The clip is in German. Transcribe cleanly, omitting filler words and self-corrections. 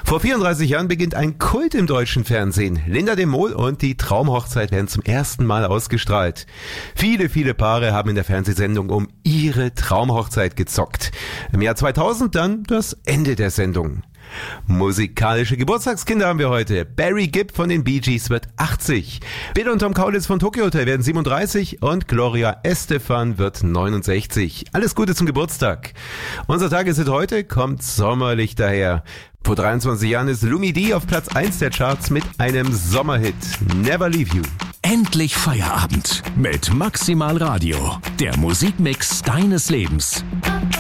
Vor 34 Jahren beginnt ein Kult im deutschen Fernsehen. Linda de Mol und die Traumhochzeit werden zum ersten Mal ausgestrahlt. Viele Paare haben in der Fernsehsendung um ihre Traumhochzeit gezockt. Im Jahr 2000 dann das Ende der Sendung. Musikalische Geburtstagskinder haben wir heute. Barry Gibb von den Bee Gees wird 80. Bill und Tom Kaulitz von Tokyo Hotel werden 37 und Gloria Estefan wird 69. Alles Gute zum Geburtstag. Unser Tageshit heute kommt sommerlich daher. Vor 23 Jahren ist Lumi D auf Platz 1 der Charts mit einem Sommerhit. Never Leave You. Endlich Feierabend mit Maximal Radio. Der Musikmix deines Lebens.